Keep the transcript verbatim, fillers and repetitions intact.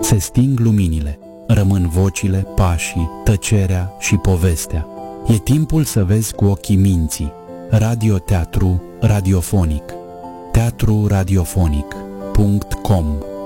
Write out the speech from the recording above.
Se sting luminile, rămân vocile, pașii, tăcerea și povestea. E timpul să vezi cu ochii minții. Radioteatru radiofonic. teatru radiofonic punct com